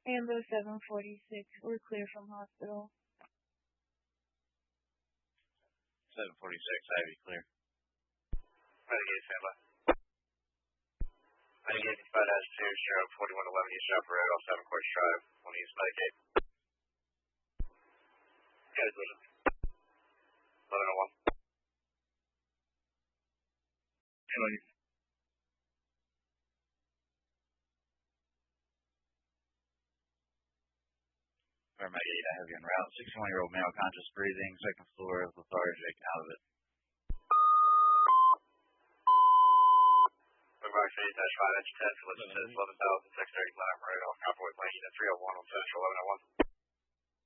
Amber 746, we're clear from hospital. 746, I have you clear. Renegade, stand by. Renegade 5-2, Sheriff 4111 East Shop Road, off 7 Courts Drive, on East Medicaid. Guys, listen. 1101. Paramedic 8, I have you en route. 61-year-old male, conscious breathing, second floor, lethargic, out of it. Box 8-5-10, solicit 11,630 Glen Road, off Copperwood Lane, 301 on Central 1101.